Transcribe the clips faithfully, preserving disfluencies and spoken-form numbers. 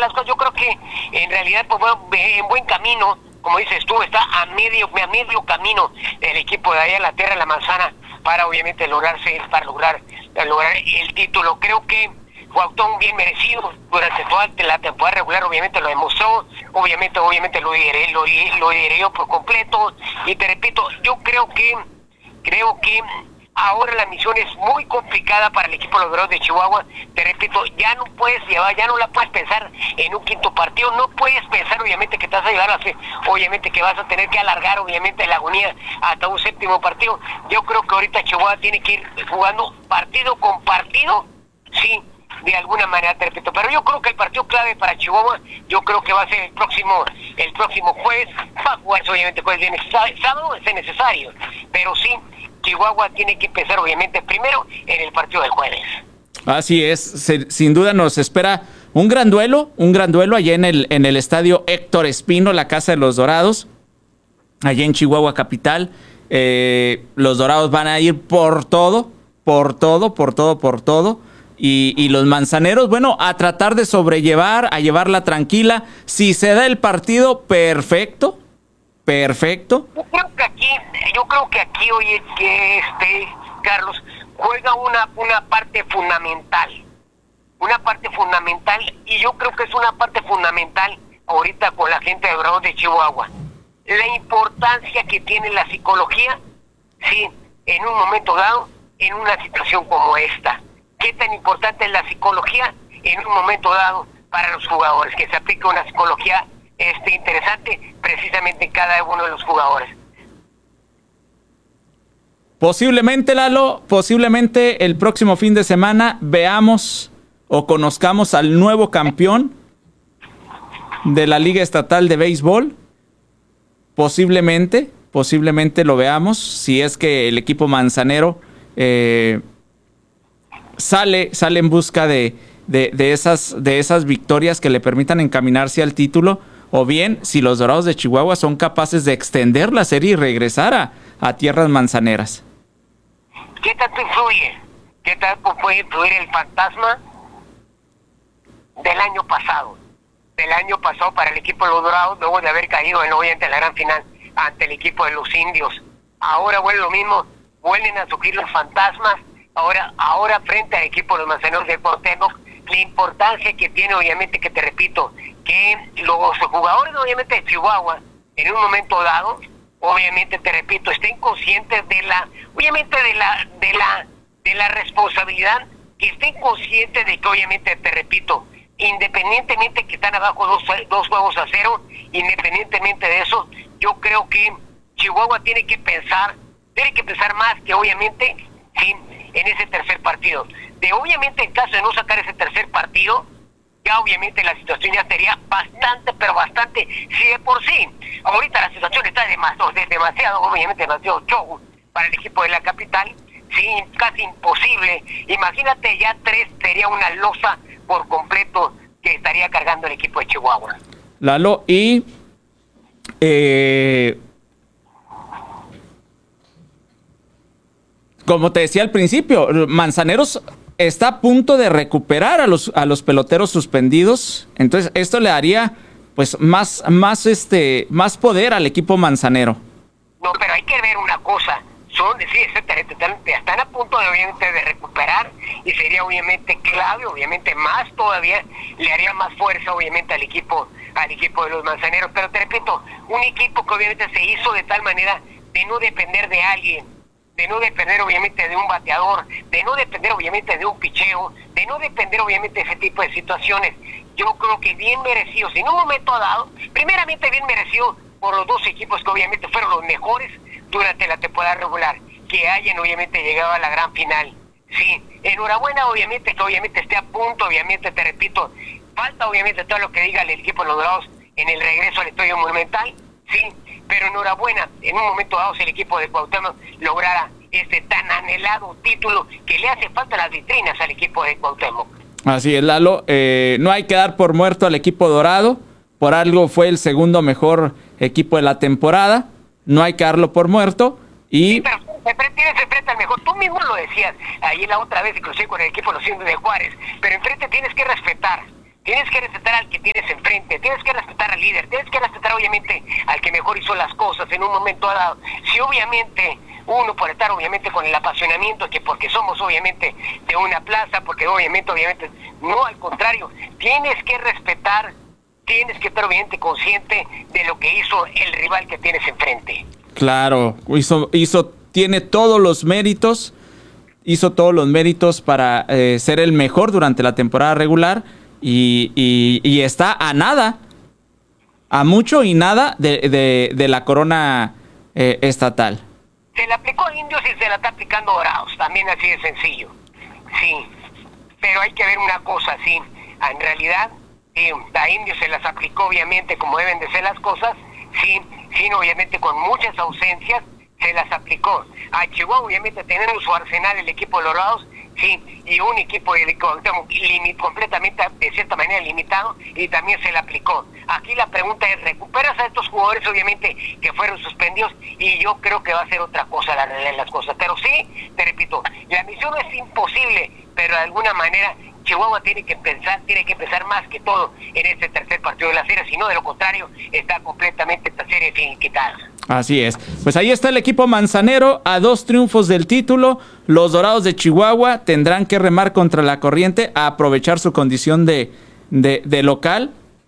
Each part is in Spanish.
las cosas. Yo creo que en realidad, pues bueno, en buen camino, como dices tú, está a medio, a medio camino el equipo de allá, la Tierra, la Manzana, para obviamente lograrse, para lograr, para lograr el título. Creo que Cuauhtémoc bien merecido durante toda la temporada regular, obviamente lo demostró, obviamente, obviamente lo lideró, lo, lo lideró por completo, y te repito, yo creo que, creo que ahora la misión es muy complicada para el equipo de los Dorados de Chihuahua. Te repito, ya no puedes llevar, ya no la puedes pensar en un quinto partido, no puedes pensar obviamente que te vas a llevar, obviamente que vas a tener que alargar obviamente la agonía hasta un séptimo partido. Yo creo que ahorita Chihuahua tiene que ir jugando partido con partido, sí, de alguna manera, te repito, pero yo creo que el partido clave para Chihuahua, yo creo que va a ser el próximo, el próximo jueves. Va a jugarse obviamente jueves bien necesario, sábado es necesario, pero sí, Chihuahua tiene que empezar obviamente primero en el partido del jueves. Así es, se, sin duda nos espera un gran duelo, un gran duelo allá en el, en el estadio Héctor Espino, la Casa de los Dorados, allá en Chihuahua capital. Eh, los Dorados van a ir por todo, por todo, por todo, por todo. Y, y los manzaneros, bueno, a tratar de sobrellevar, a llevarla tranquila. Si se da el partido, perfecto, perfecto. Yo creo que aquí, yo creo que aquí, oye, que este, Carlos, juega una, una parte fundamental, una parte fundamental, y yo creo que es una parte fundamental ahorita con la gente de Dorados de Chihuahua. La importancia que tiene la psicología, sí, en un momento dado, en una situación como esta. ¿Qué tan importante es la psicología en un momento dado para los jugadores? Que se aplique una psicología este, interesante precisamente en cada uno de los jugadores. Posiblemente, Lalo, posiblemente el próximo fin de semana veamos o conozcamos al nuevo campeón de la Liga Estatal de Béisbol. Posiblemente, posiblemente lo veamos, si es que el equipo manzanero eh, sale, sale en busca de, de, de, esas, de esas victorias que le permitan encaminarse al título, o bien si los Dorados de Chihuahua son capaces de extender la serie y regresar a, a tierras manzaneras. ¿Qué tanto influye? ¿Qué tanto puede influir el fantasma del año pasado? Del año pasado para el equipo de los Dorados, luego de haber caído en obviamente la gran final ante el equipo de los Indios. Ahora vuelve lo mismo, vuelven a surgir los fantasmas, ahora ahora frente al equipo de los manzaneros de Cuauhtémoc, la importancia que tiene obviamente, que te repito, que los jugadores obviamente de Chihuahua, en un momento dado, obviamente te repito, estén conscientes de la, obviamente de la, de la, de la responsabilidad, que estén conscientes de que obviamente te repito, independientemente que están abajo dos, dos juegos a cero, independientemente de eso, yo creo que Chihuahua tiene que pensar, tiene que pensar más que obviamente sí, en ese tercer partido. De obviamente en caso de no sacar ese tercer partido, ya obviamente la situación ya sería bastante, pero bastante, si de por sí, ahorita la situación está demasiado, demasiado obviamente demasiado show para el equipo de la capital, sí, casi imposible. Imagínate, ya tres sería una losa por completo que estaría cargando el equipo de Chihuahua. Lalo, y eh, como te decía al principio, Manzaneros está a punto de recuperar a los, a los peloteros suspendidos, entonces esto le daría pues más, más, este, más poder al equipo manzanero. No, pero hay que ver una cosa, son, sí, exactamente, están, están a punto de obviamente de recuperar, y sería obviamente clave, obviamente más todavía, le haría más fuerza obviamente al equipo, al equipo de los manzaneros, pero te repito, un equipo que obviamente se hizo de tal manera de no depender de alguien, de no depender obviamente de un bateador, de no depender obviamente de un picheo, de no depender obviamente de ese tipo de situaciones. Yo creo que bien merecidos, en un momento dado, primeramente bien merecido por los dos equipos que obviamente fueron los mejores durante la temporada regular, que hayan obviamente llegado a la gran final. Sí, enhorabuena obviamente, que obviamente esté a punto, obviamente te repito, falta obviamente todo lo que diga el equipo de los Dorados en el regreso al Estadio Monumental, sí, pero enhorabuena, en un momento dado si el equipo de Cuauhtémoc lograra este tan anhelado título que le hace falta las vitrinas al equipo de Cuauhtémoc. Así es, Lalo, eh, no hay que dar por muerto al equipo dorado, por algo fue el segundo mejor equipo de la temporada, no hay que darlo por muerto, y... Sí, pero siempre tienes enfrente al mejor, tú mismo lo decías ahí la otra vez, inclusive con el equipo de los Indios de Juárez, pero enfrente tienes que respetar, Tienes que respetar al que tienes enfrente, tienes que respetar al líder, tienes que respetar obviamente al que mejor hizo las cosas en un momento dado. Si obviamente uno por estar obviamente con el apasionamiento, que porque somos obviamente de una plaza, porque obviamente, obviamente, no, al contrario, tienes que respetar, tienes que estar obviamente consciente de lo que hizo el rival que tienes enfrente. Claro, hizo, hizo, tiene todos los méritos, hizo todos los méritos para eh, ser el mejor durante la temporada regular. Y, y, y está a nada, a mucho y nada de, de, de la corona eh, estatal. Se le aplicó a Indios y se la está aplicando a Dorados, también así de sencillo. Sí, pero hay que ver una cosa, sí, en realidad, sí, a Indios se las aplicó obviamente como deben de ser las cosas, sí, sí, obviamente con muchas ausencias se las aplicó. A Chihuahua obviamente tenemos su arsenal, el equipo de Dorados, sí, y un equipo de, digamos, limit, completamente de cierta manera limitado, y también se le aplicó. Aquí la pregunta es, ¿recuperas a estos jugadores obviamente que fueron suspendidos? Y yo creo que va a ser otra cosa la realidad de las cosas. Pero sí, te repito, la misión es imposible, pero de alguna manera Chihuahua tiene que pensar, tiene que pensar más que todo en este tercer partido de la serie, si no, de lo contrario, está completamente esta serie finiquitada. Así es. Pues ahí está el equipo manzanero a dos triunfos del título. Los Dorados de Chihuahua tendrán que remar contra la corriente a aprovechar su condición de, de, de local.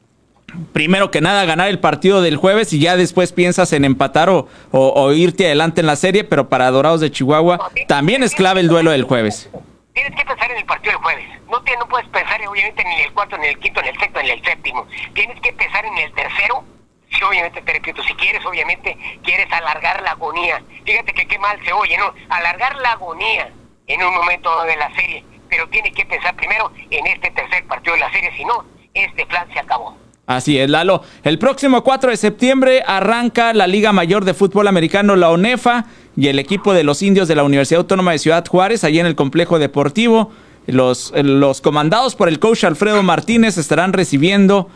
Primero que nada, ganar el partido del jueves y ya después piensas en empatar o, o, o irte adelante en la serie, pero para Dorados de Chihuahua también es clave el duelo del jueves. Tienes que pensar en el partido del jueves. No, te, no puedes pensar obviamente ni en el cuarto, ni en el quinto, ni en el sexto, ni en el séptimo. Tienes que pensar en el tercero. Sí, obviamente, te repito, si quieres, obviamente, quieres alargar la agonía. Fíjate que qué mal se oye, ¿no? Alargar la agonía en un momento de la serie. Pero tiene que pensar primero en este tercer partido de la serie, si no, este plan se acabó. Así es, Lalo. El próximo cuatro de septiembre arranca la Liga Mayor de Fútbol Americano, la ONEFA, y el equipo de los Indios de la Universidad Autónoma de Ciudad Juárez, allí en el complejo deportivo. Los, los comandados por el coach Alfredo Martínez estarán recibiendo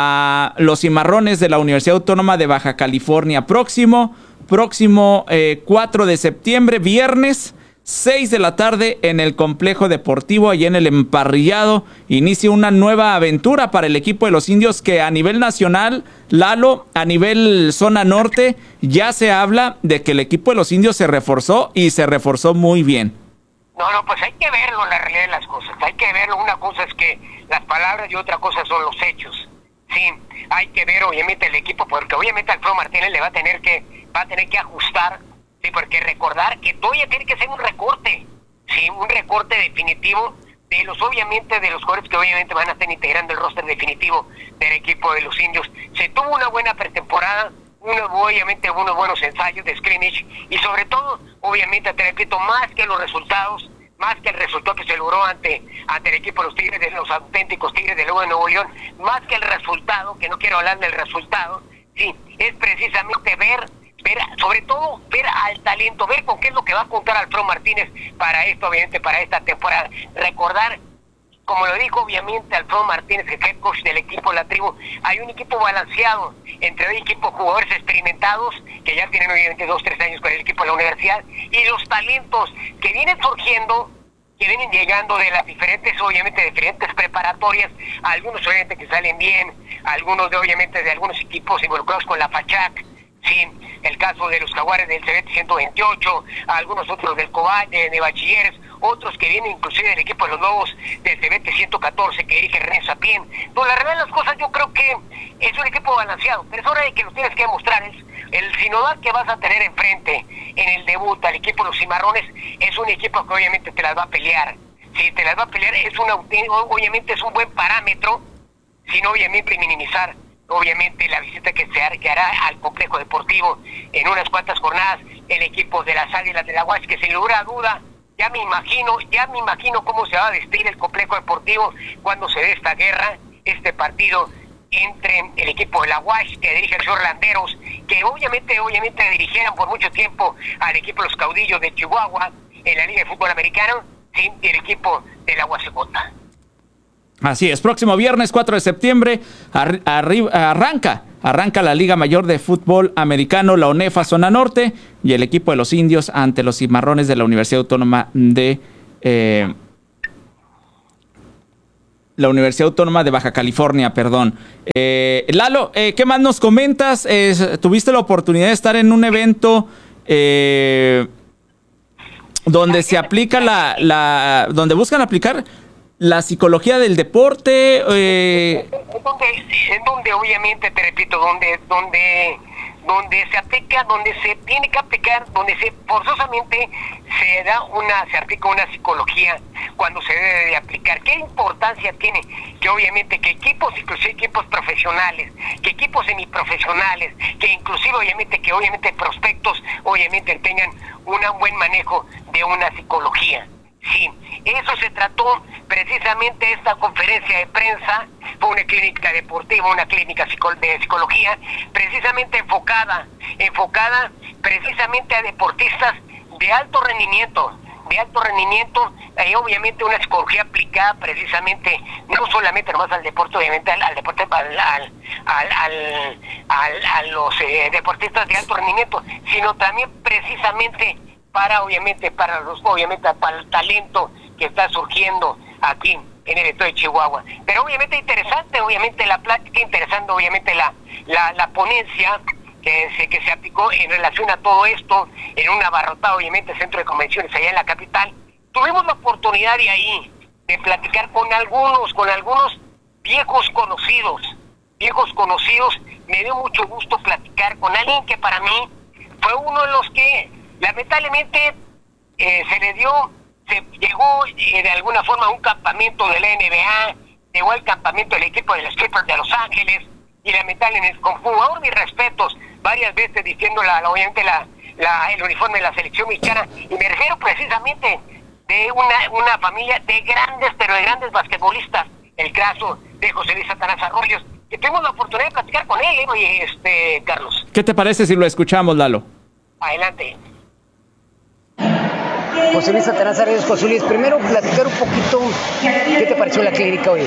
a los Cimarrones de la Universidad Autónoma de Baja California. Próximo, próximo eh, cuatro de septiembre, viernes, seis de la tarde, en el complejo deportivo, allí en el Emparrillado, inicia una nueva aventura para el equipo de los Indios, que a nivel nacional, Lalo, a nivel zona norte, ya se habla de que el equipo de los Indios se reforzó y se reforzó muy bien. No, no, pues hay que verlo, la realidad de las cosas, hay que verlo. Una cosa es que las palabras y otra cosa son los hechos. Sí, hay que ver obviamente el equipo, porque obviamente Alfredo Martínez le va a tener que, va a tener que ajustar, sí, porque recordar que todavía tiene que ser un recorte, sí, un recorte definitivo de los, obviamente, de los jugadores que obviamente van a estar integrando el roster definitivo del equipo de los Indios. Se tuvo una buena pretemporada, uno, obviamente unos buenos ensayos de scrimmage, y sobre todo, obviamente, te repito, más que los resultados, más que el resultado que se logró ante, ante el equipo de los Tigres, de los auténticos Tigres de Nuevo, de Nuevo León, más que el resultado, que no quiero hablar del resultado, sí, es precisamente ver, ver, sobre todo ver al talento, ver con qué es lo que va a contar Alfredo Martínez para esto, obviamente, para esta temporada. Recordar, como lo dijo obviamente Alfredo Martínez, el head coach del equipo de la tribu, hay un equipo balanceado entre un equipo de jugadores experimentados, que ya tienen obviamente dos, tres años con el equipo de la universidad, y los talentos que vienen surgiendo, que vienen llegando de las diferentes, obviamente, diferentes preparatorias, algunos obviamente que salen bien, algunos de obviamente de algunos equipos involucrados con la FACHAC, sí, el caso de los Jaguares del C B T ciento veintiocho, algunos otros del Cobal, de, de Bachilleres, otros que vienen inclusive del equipo de los Lobos del C B T ciento catorce que dirige René Sapien. Pues la realidad de las cosas, yo creo que es un equipo balanceado, pero es hora de que lo tienes que demostrar. Es el sinodal que vas a tener enfrente en el debut al equipo de los Cimarrones, es un equipo que obviamente te las va a pelear. Si te las va a pelear, es una, obviamente es un buen parámetro, sin obviamente minimizar obviamente la visita que se hará al complejo deportivo en unas cuantas jornadas el equipo de las Águilas de la U A S, que sin lugar a duda, ya me imagino, ya me imagino cómo se va a vestir el complejo deportivo cuando se dé esta guerra, este partido entre el equipo de la U A S, que dirige el señor Landeros, que obviamente, obviamente dirigieron por mucho tiempo al equipo de los Caudillos de Chihuahua en la Liga de Fútbol Americano, ¿sí? Y el equipo de la U A C J. Así es, próximo viernes cuatro de septiembre ar, arri, arranca, arranca la Liga Mayor de Fútbol Americano, la ONEFA Zona Norte, y el equipo de los Indios ante los Cimarrones de la Universidad Autónoma de, eh, La Universidad Autónoma de Baja California, perdón. Eh, Lalo, eh, ¿qué más nos comentas? Eh, ¿Tuviste la oportunidad de estar en un evento eh, donde se aplica la, la, donde buscan aplicar la psicología del deporte? Eh... En donde, en donde obviamente, te repito, donde, donde, donde se aplica, donde se tiene que aplicar, donde se forzosamente se da una, se aplica una psicología cuando se debe de aplicar. ¿Qué importancia tiene? Que obviamente que equipos, inclusive equipos profesionales, que equipos semiprofesionales, que inclusive obviamente que obviamente prospectos obviamente tengan un buen manejo de una psicología. Sí, eso se trató precisamente esta conferencia de prensa, fue una clínica deportiva, una clínica de psicología, precisamente enfocada, enfocada precisamente a deportistas de alto rendimiento, de alto rendimiento, y obviamente una psicología aplicada precisamente, no solamente nomás al deporte, obviamente al, al deporte, al, al, al, al, al a los eh, deportistas de alto rendimiento, sino también precisamente para obviamente para los obviamente para el talento que está surgiendo aquí en el estado de Chihuahua. Pero obviamente interesante, obviamente la plática, interesante obviamente la la, la ponencia que se que se aplicó en relación a todo esto en un abarrotado obviamente centro de convenciones allá en la capital. Tuvimos la oportunidad de ahí de platicar con algunos con algunos viejos conocidos, viejos conocidos. Me dio mucho gusto platicar con alguien que para mí fue uno de los que lamentablemente eh, se le dio, se llegó eh, de alguna forma a un campamento de la N B A, llegó al campamento del equipo de los Clippers de Los Ángeles, y lamentablemente con jugador, mis respetos, varias veces diciendo la, la, obviamente la, la, el uniforme de la selección mexicana, y me refiero precisamente de una, una familia de grandes, pero de grandes basquetbolistas, el caso de José Luis Satanás Arroyos, que tuvimos la oportunidad de platicar con él, ¿eh? este, Carlos. ¿Qué te parece si lo escuchamos, Lalo? Adelante. José Luis Satanás Arroyos. José Luis, primero platicar un poquito, ¿qué te pareció la clínica hoy?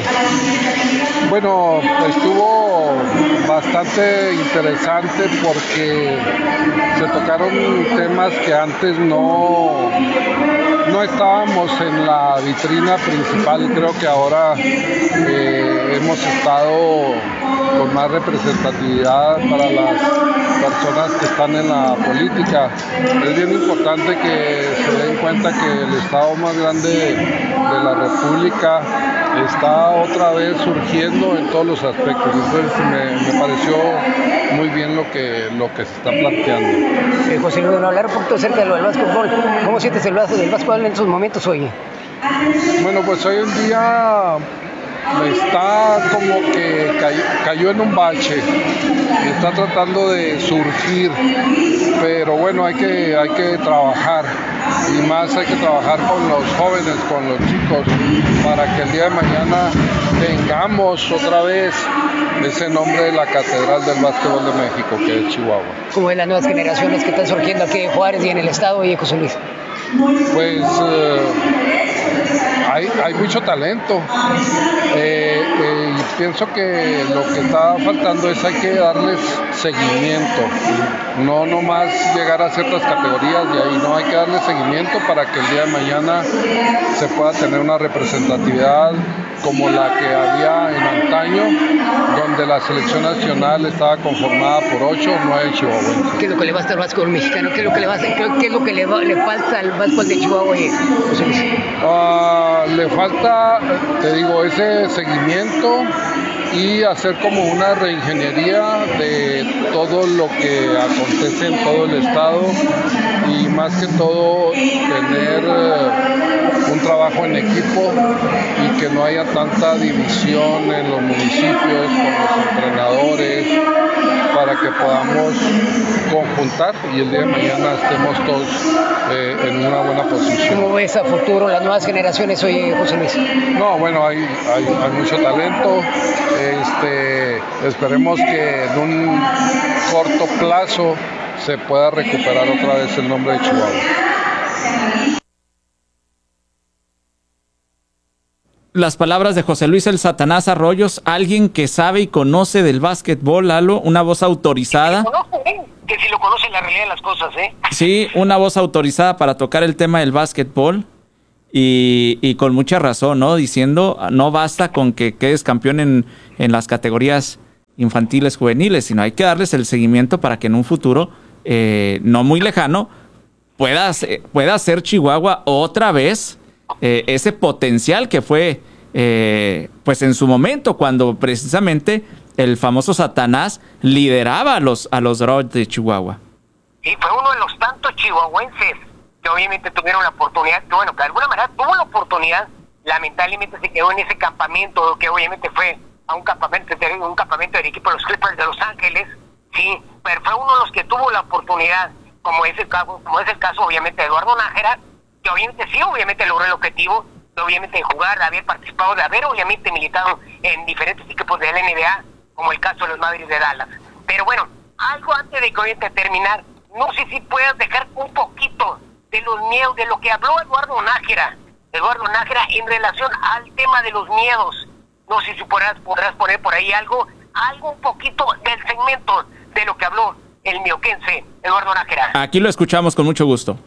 Bueno, estuvo bastante interesante porque se tocaron temas que antes no, no estábamos en la vitrina principal. Creo que ahora eh, hemos estado con más representatividad para las personas que están en la política. Es bien importante que se den cuenta que el estado más grande de la República está otra vez surgiendo en todos los aspectos. Entonces me, me pareció muy bien lo que, lo que se está planteando. Eh, José Luis, bueno, hablar un poquito acerca de lo del básquetbol. ¿Cómo sientes el básquet del básquetbol en estos momentos hoy? Bueno, pues hoy en día está como que cayó, cayó en un bache, está tratando de surgir, pero bueno, hay que, hay que trabajar, y más hay que trabajar con los jóvenes, con los chicos, para que el día de mañana tengamos otra vez ese nombre de la Catedral del Básquetbol de México, que es Chihuahua. ¿Cómo ven las nuevas generaciones que están surgiendo aquí en Juárez y en el estado y en José Luis? Pues eh, hay, hay mucho talento, eh, eh, y pienso que lo que está faltando es hay que darles seguimiento, no nomás llegar a ciertas categorías de ahí, no, hay que darles seguimiento para que el día de mañana se pueda tener una representatividad como la que había en antaño, donde la selección nacional estaba conformada por ocho o nueve chihuahuenses. ¿Qué es lo que le va a estar al básquetbol mexicano? ¿Qué es lo que le, va a, qué, qué es lo que le, va, le falta al básquetbol de Chihuahua, José Luis? Uh, le falta, te digo, ese seguimiento y hacer como una reingeniería de todo lo que acontece en todo el estado, y más que todo tener uh, un trabajo en equipo y que no haya tanta división en los municipios con los entrenadores, para que podamos conjuntar y el día de mañana estemos todos eh, en una buena posición. ¿Cómo ves a futuro las nuevas generaciones hoy, José Luis? No, bueno, hay, hay, hay mucho talento. Este, esperemos que en un corto plazo se pueda recuperar otra vez el nombre de Chihuahua. Las palabras de José Luis el Satanás Arroyos, alguien que sabe y conoce del básquetbol, Lalo, una voz autorizada. Que, conoce, ¿eh? que si lo conoce la realidad de las cosas, ¿eh? Sí, una voz autorizada para tocar el tema del básquetbol. y, y con mucha razón, ¿no? Diciendo, no basta con que quedes campeón en, en las categorías infantiles, juveniles, sino hay que darles el seguimiento para que en un futuro, eh, no muy lejano, pueda, pueda ser Chihuahua otra vez eh, ese potencial que fue, eh, pues en su momento, cuando precisamente el famoso Satanás lideraba a los, a los Dorados de Chihuahua. Y fue uno de los tantos chihuahuenses que obviamente tuvieron la oportunidad, que bueno, que de alguna manera tuvo la oportunidad, lamentablemente se quedó en ese campamento, que obviamente fue a un campamento, un campamento del equipo de los Clippers de Los Ángeles, sí, pero fue uno de los que tuvo la oportunidad, como es el caso, como es el caso obviamente de Eduardo Nájera, que obviamente sí, obviamente logró el objetivo, de obviamente jugar, de haber participado, de haber obviamente militado en diferentes equipos de la N B A, como el caso de los Mavericks de Dallas. Pero bueno, algo antes de que obviamente terminar, no sé si puedas dejar un poquito de los miedos, de lo que habló Eduardo Nájera, Eduardo Nájera en relación al tema de los miedos. No sé si podrás, podrás poner por ahí algo, algo un poquito del segmento de lo que habló el mioquense Eduardo Nájera. Aquí lo escuchamos con mucho gusto.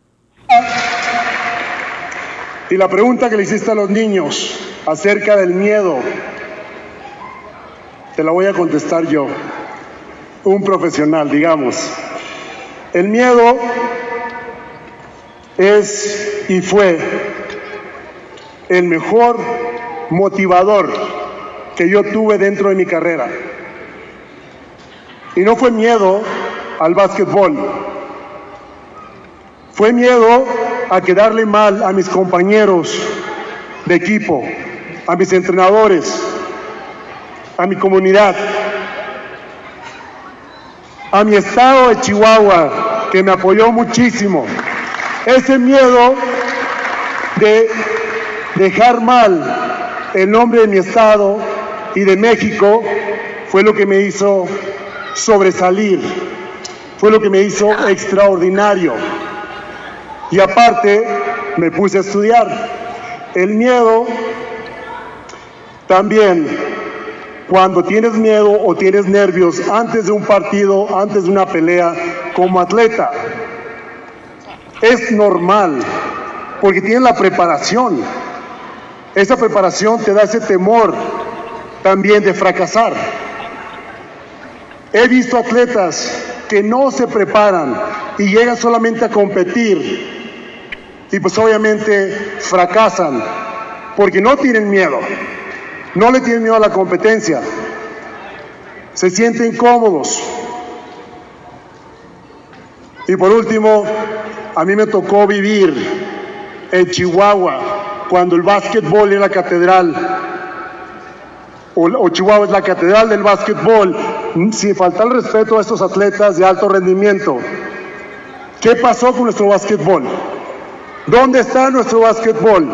Y la pregunta que le hiciste a los niños acerca del miedo, te la voy a contestar yo, un profesional, digamos. El miedo es y fue el mejor motivador que yo tuve dentro de mi carrera. Y no fue miedo al básquetbol, fue miedo a quedarle mal a mis compañeros de equipo, a mis entrenadores, a mi comunidad, a mi estado de Chihuahua, que me apoyó muchísimo. Ese miedo de dejar mal el nombre de mi estado y de México fue lo que me hizo sobresalir, fue lo que me hizo extraordinario. Y aparte me puse a estudiar. El miedo también, cuando tienes miedo o tienes nervios antes de un partido, antes de una pelea como atleta, es normal, porque tienes la preparación. Esa preparación te da ese temor también de fracasar. He visto atletas que no se preparan y llegan solamente a competir y pues obviamente fracasan porque no tienen miedo, no le tienen miedo a la competencia, se sienten cómodos. Y por último, a mí me tocó vivir en Chihuahua cuando el básquetbol era la catedral, o, o Chihuahua es la catedral del básquetbol, sin faltar el respeto a estos atletas de alto rendimiento. ¿Qué pasó con nuestro básquetbol? ¿Dónde está nuestro básquetbol?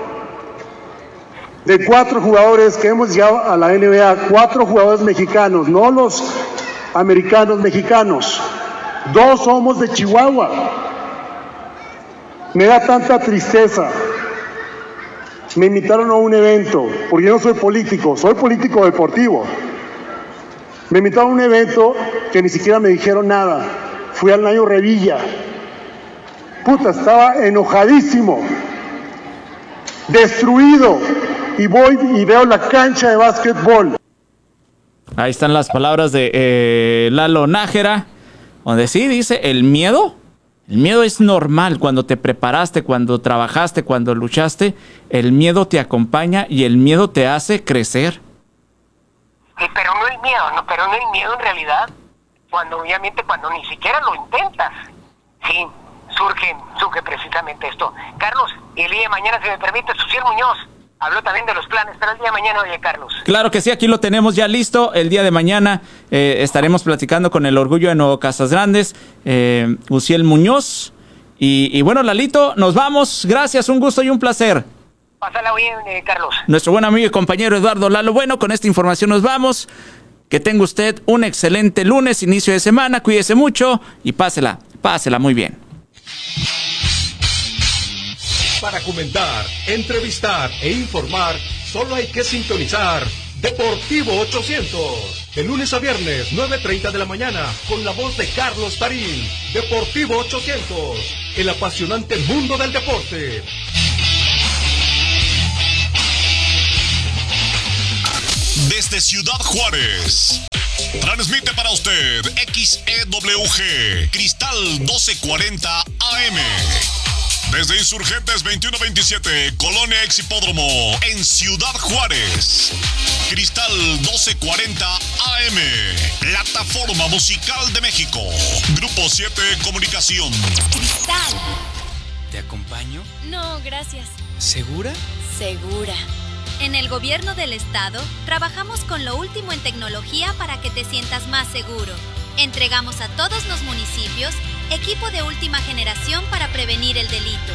De cuatro jugadores que hemos llegado a la N B A, cuatro jugadores mexicanos, no los americanos mexicanos, dos somos de Chihuahua. Me da tanta tristeza. Me invitaron a un evento, porque yo no soy político, soy político deportivo. Me invitaron a un evento que ni siquiera me dijeron nada. Fui al Nayo Revilla. Puta, estaba enojadísimo, destruido, y voy y veo la cancha de básquetbol. Ahí están las palabras de eh, Lalo Nájera, donde sí dice, el miedo, el miedo es normal cuando te preparaste, cuando trabajaste, cuando luchaste, el miedo te acompaña y el miedo te hace crecer. Sí, pero no el miedo, no, pero no el miedo en realidad, cuando obviamente cuando ni siquiera lo intentas, sí, surge, surge precisamente esto. Carlos, y el día de mañana, si me permite, Suciel Muñoz habló también de los planes para el día de mañana, oye, Carlos. Claro que sí, aquí lo tenemos ya listo. El día de mañana eh, estaremos platicando con el orgullo de Nuevo Casas Grandes, eh, Uciel Muñoz. Y, y bueno, Lalito, nos vamos. Gracias, un gusto y un placer. Pásala bien, eh, Carlos. Nuestro buen amigo y compañero Eduardo Lalo. Bueno, con esta información nos vamos. Que tenga usted un excelente lunes, inicio de semana. Cuídese mucho y pásela, pásela muy bien. Para comentar, entrevistar e informar, solo hay que sintonizar Deportivo ochocientos. De lunes a viernes, nueve treinta de la mañana, con la voz de Carlos Tarín. Deportivo ochocientos, el apasionante mundo del deporte. desde Ciudad Juárez. Transmite para usted X E W G, Cristal doce cuarenta A M. Desde Insurgentes veintiuno veintisiete, Colonia Ex Hipódromo, en Ciudad Juárez. Cristal doce cuarenta A M, Plataforma Musical de México. Grupo siete Comunicación. Cristal. ¿Te acompaño? No, gracias. ¿Segura? Segura. En el gobierno del estado, trabajamos con lo último en tecnología para que te sientas más seguro. Entregamos a todos los municipios equipo de última generación para prevenir el delito.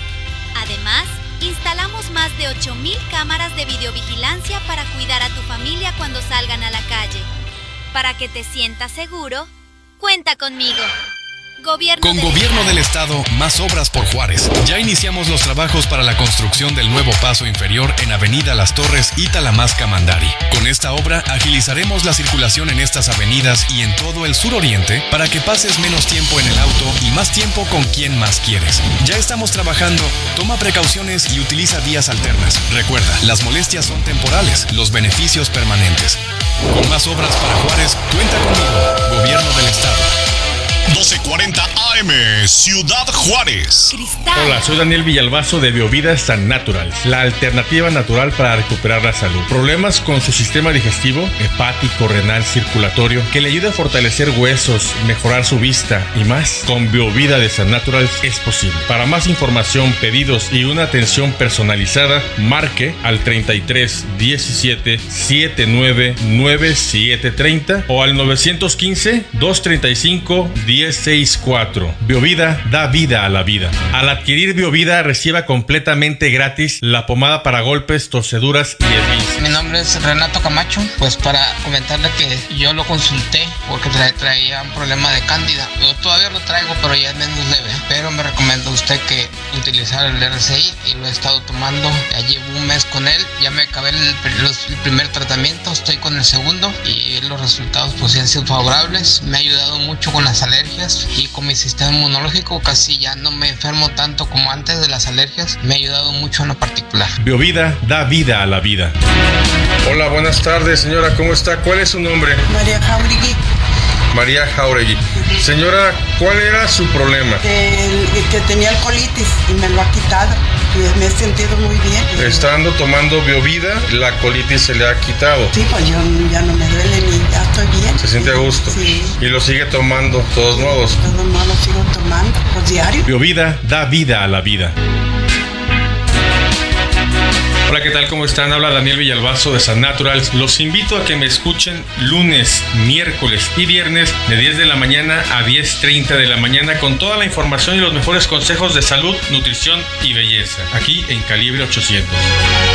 Además, instalamos más de ocho mil cámaras de videovigilancia para cuidar a tu familia cuando salgan a la calle. Para que te sientas seguro, cuenta conmigo. Gobierno Con del Gobierno Estado. del Estado, más obras por Juárez. Ya iniciamos los trabajos para la construcción del nuevo paso inferior en Avenida Las Torres y Talamasca Mandari. Con esta obra agilizaremos la circulación en estas avenidas y en todo el suroriente para que pases menos tiempo en el auto y más tiempo con quien más quieres. Ya estamos trabajando, toma precauciones y utiliza vías alternas. Recuerda, las molestias son temporales, los beneficios permanentes. Con más obras para Juárez, cuenta conmigo, Gobierno del Estado. doce cuarenta A M, Ciudad Juárez. Cristal. Hola, soy Daniel Villalbazo de Biovida San Naturals, la alternativa natural para recuperar la salud. Problemas con su sistema digestivo, hepático, renal, circulatorio, que le ayude a fortalecer huesos, mejorar su vista y más. Con Biovida de San Naturals es posible. Para más información, pedidos y una atención personalizada, marque al treinta y tres diecisiete setenta y nueve noventa y siete treinta o al nueve uno cinco dos treinta y cinco diez sesenta y cuatro. Biovida da vida a la vida. Al adquirir Biovida, reciba completamente gratis la pomada para golpes, torceduras y esguinces. Mi nombre es Renato Camacho, pues para comentarle que yo lo consulté porque tra- traía un problema de cándida. Yo todavía lo traigo, pero ya es menos leve. Pero me recomienda usted que utilizar el R C I y lo he estado tomando. Ya llevo un mes con él, ya me acabé el, los- el primer tratamiento, estoy con el segundo y los resultados pues han sido favorables. Me ha ayudado mucho con las alergias y con mi sistema inmunológico casi ya no me enfermo tanto como antes de las alergias. Me ha ayudado mucho en lo particular. Biovida da vida a la vida. Hola, buenas tardes, señora. ¿Cómo está? ¿Cuál es su nombre? María Jauregui. María Jauregui. Señora, ¿cuál era su problema? El, el que tenía el colitis y me lo ha quitado y me he sentido muy bien. Estando tomando Biovida, la colitis se le ha quitado. Sí, pues yo ya no me duele ni ya estoy bien. ¿Se siente a gusto? Sí. Y lo sigue tomando, de todos modos. De todos modos lo sigo tomando, pues diario. Biovida da vida a la vida. Hola, ¿qué tal? ¿Cómo están? Habla Daniel Villalbazo de San Naturals. Los invito a que me escuchen lunes, miércoles y viernes de diez de la mañana a diez treinta de la mañana con toda la información y los mejores consejos de salud, nutrición y belleza. Aquí en Calibre ochocientos.